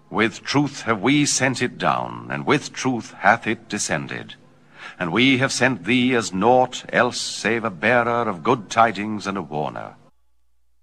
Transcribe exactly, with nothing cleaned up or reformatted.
With truth have we sent it down, and with truth hath it descended. And we have sent thee as naught else save a bearer of good tidings and a warner.